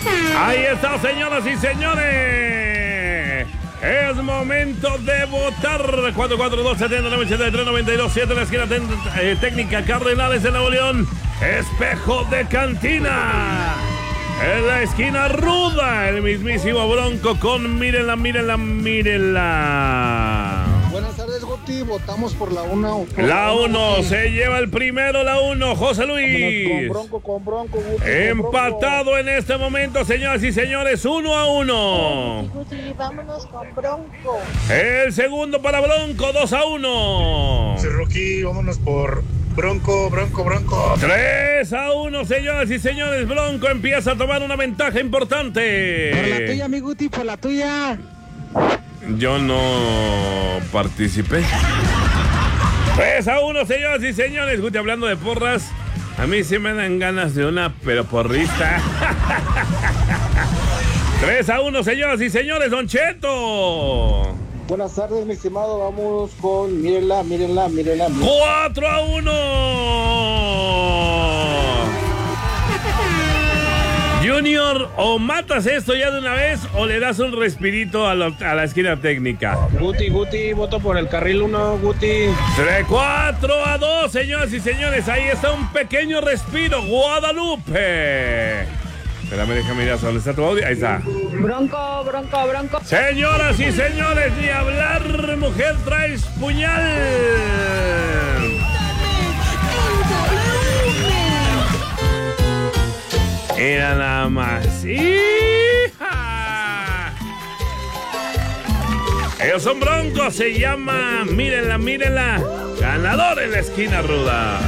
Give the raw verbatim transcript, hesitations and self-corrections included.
Ahí está, señoras y señores. Es momento de votar. cuatro cuatro dos, setenta, noventa y tres, noventa y dos, siete en la esquina eh, técnica Cardenales de Nuevo León. Espejo de Cantina. En la esquina ruda, el mismísimo Bronco con mírenla, mírenla, mírenla. Buenas tardes, Guti. Votamos por la uno. La uno se lleva el primero, la uno, José Luis. Con Bronco, con Bronco, Guti. Empatado Bronco. en este momento, señoras y señores, uno a uno. Guti, vámonos con Bronco. El segundo para Bronco, dos a uno. Sí, Rocky, vámonos por Bronco, Bronco, Bronco. tres a uno, señoras y señores. Bronco empieza a tomar una ventaja importante. Por la tuya, mi Guti, por la tuya. Yo no participé. tres a uno, señoras y señores. Guti, hablando de porras, a mí sí me dan ganas de una, pero porrista. tres a uno, señoras y señores. Don Cheto. Buenas tardes, mi estimado. Vamos con mírenla, mírenla, mírenla. mírenla. cuatro a uno. Junior, o matas esto ya de una vez o le das un respirito a, lo, a la esquina técnica. Guti, Guti, voto por el carril uno, Guti. cuatro a dos, señoras y señores. Ahí está un pequeño respiro. Guadalupe. Espérame, déjame mirar dónde está tu audio. Ahí está. Bronco, Bronco, Bronco. Señoras y señores, ni hablar, mujer, traes puñal. Era nada más. ¡Hija! Ellos son Broncos, se llama, mírenla, mírenla, ganador en la esquina ruda.